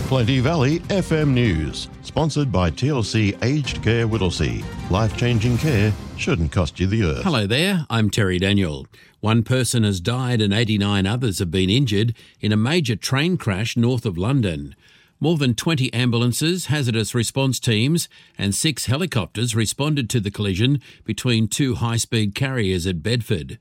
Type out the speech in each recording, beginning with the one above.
Plenty Valley FM News, sponsored by TLC Aged Care Whittlesea. Life-changing care shouldn't cost you the earth. Hello there, I'm Terry Daniel. One person has died and 89 others have been injured in a major train crash north of London. More than 20 ambulances, hazardous response teams and 6 helicopters responded to the collision between 2 high-speed carriers at Bedford.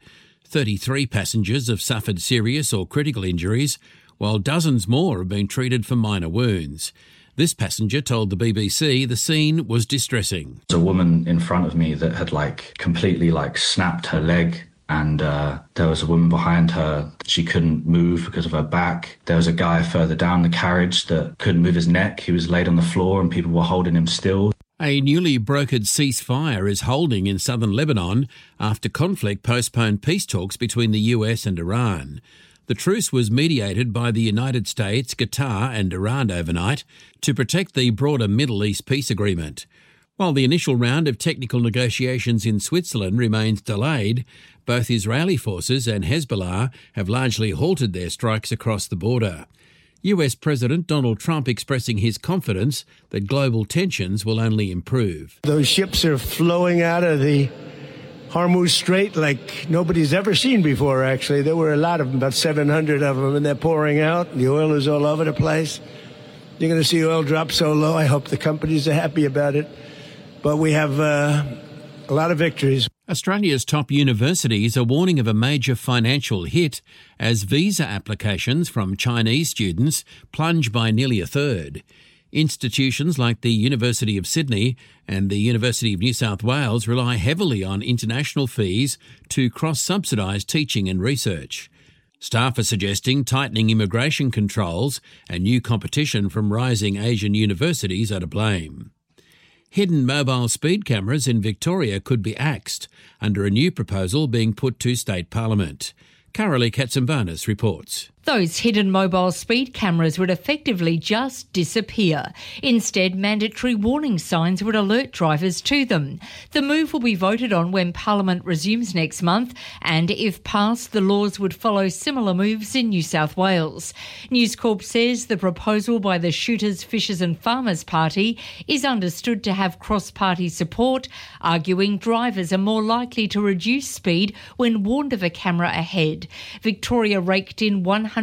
33 passengers have suffered serious or critical injuries, while dozens more have been treated for minor wounds. This passenger told the BBC the scene was distressing. There's a woman in front of me that had completely snapped her leg, and there was a woman behind her. She couldn't move because of her back. There was a guy further down the carriage that couldn't move his neck. He was laid on the floor and people were holding him still. A newly brokered ceasefire is holding in southern Lebanon after conflict postponed peace talks between the US and Iran. The truce was mediated by the United States, Qatar and Iran overnight to protect the broader Middle East peace agreement. While the initial round of technical negotiations in Switzerland remains delayed, both Israeli forces and Hezbollah have largely halted their strikes across the border. US President Donald Trump expressing his confidence that global tensions will only improve. Those ships are flowing out of the Hormuz Strait like nobody's ever seen before, actually. There were a lot of them, about 700 of them, and they're pouring out. The oil is all over the place. You're going to see oil drop so low. I hope the companies are happy about it. But we have a lot of victories. Australia's top universities are warning of a major financial hit as visa applications from Chinese students plunge by nearly a third. Institutions like the University of Sydney and the University of New South Wales rely heavily on international fees to cross-subsidise teaching and research. Staff are suggesting tightening immigration controls and new competition from rising Asian universities are to blame. Hidden mobile speed cameras in Victoria could be axed under a new proposal being put to State Parliament. Carolee Katsimbanis reports. Those hidden mobile speed cameras would effectively just disappear. Instead, mandatory warning signs would alert drivers to them. The move will be voted on when Parliament resumes next month, and if passed, the laws would follow similar moves in New South Wales. News Corp says the proposal by the Shooters, Fishers and Farmers Party is understood to have cross-party support, arguing drivers are more likely to reduce speed when warned of a camera ahead. Victoria raked in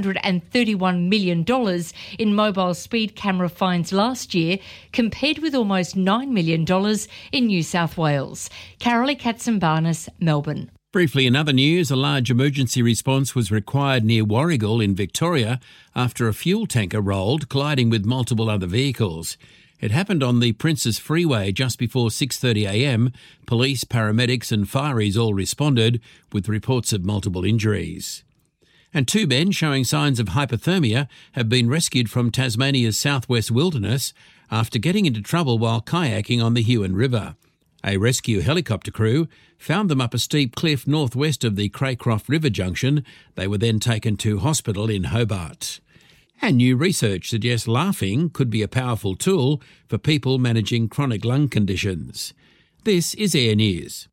$131 million in mobile speed camera fines last year, compared with almost $9 million in New South Wales. Carolee Katsimbanis, Melbourne. Briefly, in other news, a large emergency response was required near Warragul in Victoria after a fuel tanker rolled, colliding with multiple other vehicles. It happened on the Princes Freeway just before 6:30am. Police, paramedics and fireys all responded with reports of multiple injuries. And 2 men showing signs of hypothermia have been rescued from Tasmania's southwest wilderness after getting into trouble while kayaking on the Huon River. A rescue helicopter crew found them up a steep cliff northwest of the Craycroft River junction. They were then taken to hospital in Hobart. And new research suggests laughing could be a powerful tool for people managing chronic lung conditions. This is Air News.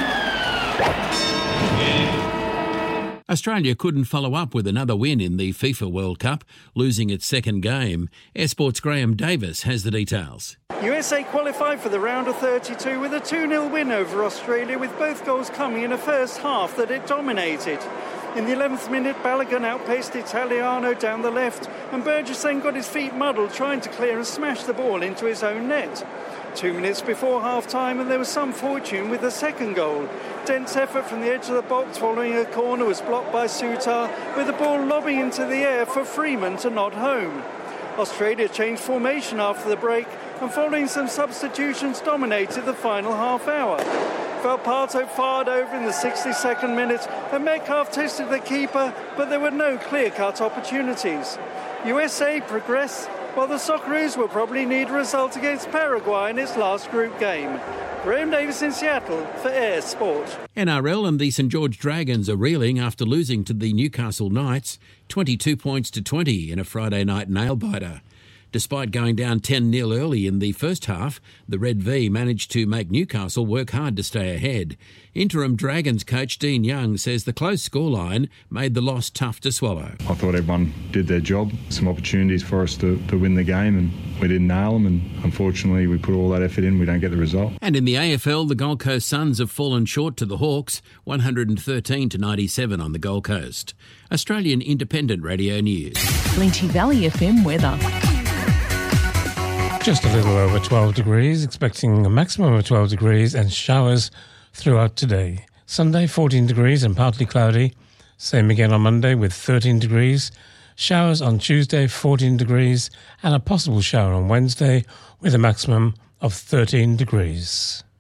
Australia couldn't follow up with another win in the FIFA World Cup, losing its second game. Air Sport's Graham Davis has the details. USA qualified for the round of 32 with a 2-0 win over Australia, with both goals coming in a first half that it dominated. In the 11th minute, Balogun outpaced Italiano down the left, and Burgess then got his feet muddled trying to clear and smash the ball into his own net. 2 minutes before half-time, and there was some fortune with the second goal. Dent's effort from the edge of the box following a corner was blocked by Sutar, with the ball lobbing into the air for Freeman to nod home. Australia changed formation after the break, and following some substitutions dominated the final half hour. Valparto fired over in the 62nd minute, and Metcalf tested the keeper, but there were no clear-cut opportunities. USA progressed, while the Socceroos will probably need a result against Paraguay in its last group game. Graham Davis in Seattle for Air Sport. NRL and the St George Dragons are reeling after losing to the Newcastle Knights 22 points to 20 in a Friday night nail-biter. Despite going down 10-0 early in the first half, the Red V managed to make Newcastle work hard to stay ahead. Interim Dragons coach Dean Young says the close scoreline made the loss tough to swallow. I thought everyone did their job. Some opportunities for us to win the game, and we didn't nail them, and unfortunately we put all that effort in, we don't get the result. And in the AFL, the Gold Coast Suns have fallen short to the Hawks, 113-97 on the Gold Coast. Australian Independent Radio News. Flinty Valley FM weather. Just a little over 12 degrees, expecting a maximum of 12 degrees and showers throughout today. Sunday, 14 degrees and partly cloudy. Same again on Monday with 13 degrees. Showers on Tuesday, 14 degrees, and a possible shower on Wednesday with a maximum of 13 degrees.